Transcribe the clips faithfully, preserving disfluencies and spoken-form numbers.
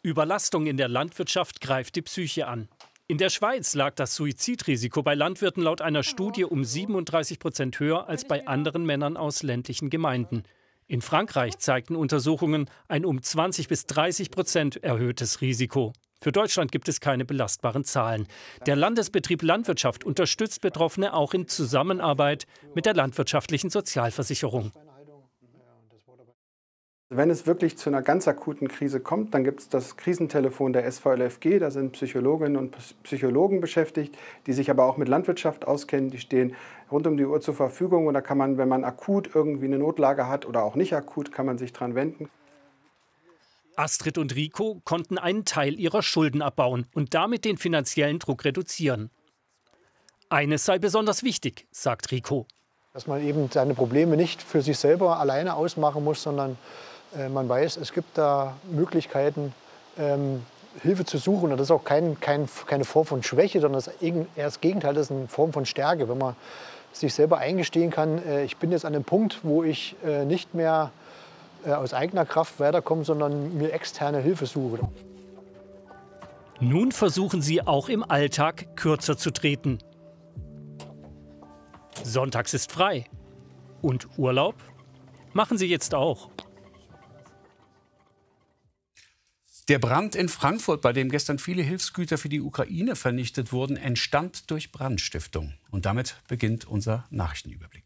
Überlastung in der Landwirtschaft greift die Psyche an. In der Schweiz lag das Suizidrisiko bei Landwirten laut einer Studie um siebenunddreißig Prozent höher als bei anderen Männern aus ländlichen Gemeinden. In Frankreich zeigten Untersuchungen ein um zwanzig bis dreißig Prozent erhöhtes Risiko. Für Deutschland gibt es keine belastbaren Zahlen. Der Landesbetrieb Landwirtschaft unterstützt Betroffene auch in Zusammenarbeit mit der landwirtschaftlichen Sozialversicherung. Wenn es wirklich zu einer ganz akuten Krise kommt, dann gibt es das Krisentelefon der S V L F G. Da sind Psychologinnen und Psychologen beschäftigt, die sich aber auch mit Landwirtschaft auskennen. Die stehen rund um die Uhr zur Verfügung. Und da kann man, wenn man akut irgendwie eine Notlage hat oder auch nicht akut, kann man sich dran wenden. Astrid und Rico konnten einen Teil ihrer Schulden abbauen und damit den finanziellen Druck reduzieren. Eines sei besonders wichtig, sagt Rico. Dass man eben seine Probleme nicht für sich selber alleine ausmachen muss, sondern äh, man weiß, es gibt da Möglichkeiten, ähm, Hilfe zu suchen. Und das ist auch kein, kein, keine Form von Schwäche, sondern das, eher das Gegenteil, das ist eine Form von Stärke. Wenn man sich selber eingestehen kann, äh, ich bin jetzt an einem Punkt, wo ich äh, nicht mehr äh, aus eigener Kraft weiterkomme, sondern mir externe Hilfe suche. Nun versuchen sie auch im Alltag kürzer zu treten. Sonntags ist frei. Und Urlaub machen sie jetzt auch. Der Brand in Frankfurt, bei dem gestern viele Hilfsgüter für die Ukraine vernichtet wurden, entstand durch Brandstiftung. Und damit beginnt unser Nachrichtenüberblick.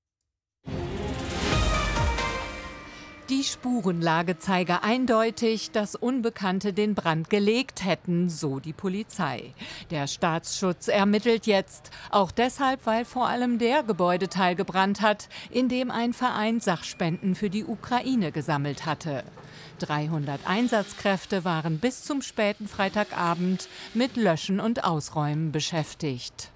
Die Spurenlage zeige eindeutig, dass Unbekannte den Brand gelegt hätten, so die Polizei. Der Staatsschutz ermittelt jetzt, auch deshalb, weil vor allem der Gebäudeteil gebrannt hat, in dem ein Verein Sachspenden für die Ukraine gesammelt hatte. dreihundert Einsatzkräfte waren bis zum späten Freitagabend mit Löschen und Ausräumen beschäftigt.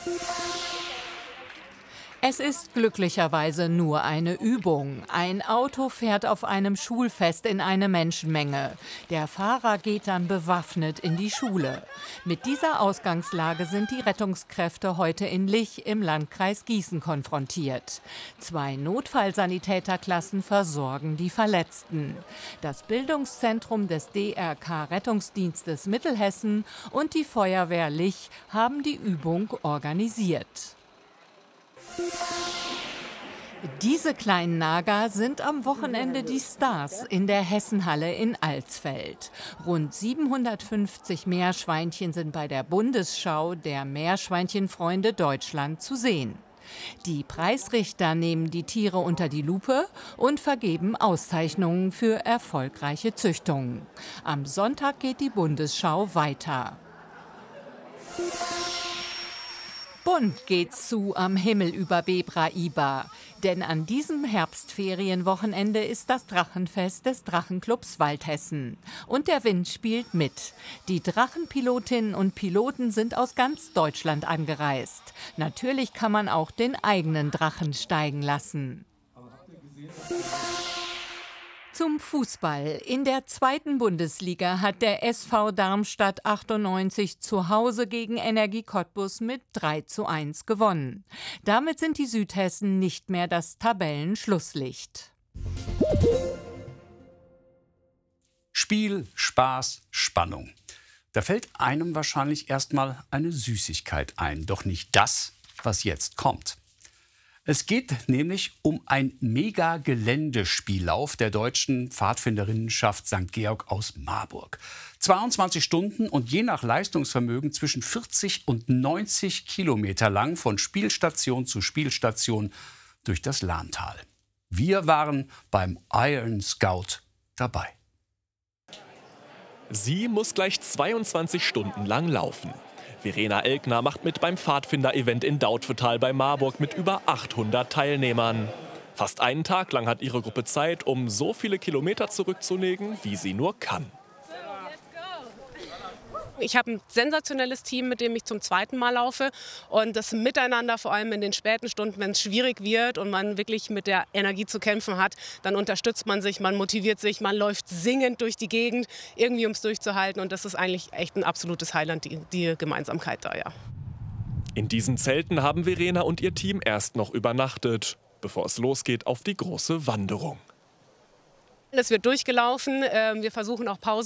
Es ist glücklicherweise nur eine Übung. Ein Auto fährt auf einem Schulfest in eine Menschenmenge. Der Fahrer geht dann bewaffnet in die Schule. Mit dieser Ausgangslage sind die Rettungskräfte heute in Lich im Landkreis Gießen konfrontiert. Zwei Notfallsanitäterklassen versorgen die Verletzten. Das Bildungszentrum des D R K-Rettungsdienstes Mittelhessen und die Feuerwehr Lich haben die Übung organisiert. Diese kleinen Nager sind am Wochenende die Stars in der Hessenhalle in Alsfeld. Rund siebenhundertfünfzig Meerschweinchen sind bei der Bundesschau der Meerschweinchenfreunde Deutschland zu sehen. Die Preisrichter nehmen die Tiere unter die Lupe und vergeben Auszeichnungen für erfolgreiche Züchtungen. Am Sonntag geht die Bundesschau weiter. Bunt geht's zu am Himmel über Bebraiba. Denn an diesem Herbstferienwochenende ist das Drachenfest des Drachenclubs Waldhessen. Und der Wind spielt mit. Die Drachenpilotinnen und Piloten sind aus ganz Deutschland angereist. Natürlich kann man auch den eigenen Drachen steigen lassen. Zum Fußball. In der zweiten Bundesliga hat der S V Darmstadt achtundneunzig zu Hause gegen Energie Cottbus mit drei zu eins gewonnen. Damit sind die Südhessen nicht mehr das Tabellenschlusslicht. Spiel, Spaß, Spannung. Da fällt einem wahrscheinlich erstmal eine Süßigkeit ein. Doch nicht das, was jetzt kommt. Es geht nämlich um ein Mega-Geländespiellauf der deutschen Pfadfinderinnenschaft Sankt Georg aus Marburg. zweiundzwanzig Stunden und je nach Leistungsvermögen zwischen vierzig und neunzig Kilometer lang von Spielstation zu Spielstation durch das Lahntal. Wir waren beim Iron Scout dabei. Sie muss gleich zweiundzwanzig Stunden lang laufen. Verena Elkner macht mit beim Pfadfinder-Event in Dautphetal bei Marburg mit über achthundert Teilnehmern. Fast einen Tag lang hat ihre Gruppe Zeit, um so viele Kilometer zurückzulegen, wie sie nur kann. Ich habe ein sensationelles Team, mit dem ich zum zweiten Mal laufe. Und das Miteinander, vor allem in den späten Stunden, wenn es schwierig wird und man wirklich mit der Energie zu kämpfen hat, dann unterstützt man sich, man motiviert sich, man läuft singend durch die Gegend, irgendwie um es durchzuhalten. Und das ist eigentlich echt ein absolutes Highlight, die, die Gemeinsamkeit da, ja. In diesen Zelten haben Verena und ihr Team erst noch übernachtet, bevor es losgeht auf die große Wanderung. Es wird durchgelaufen, wir versuchen auch Pausen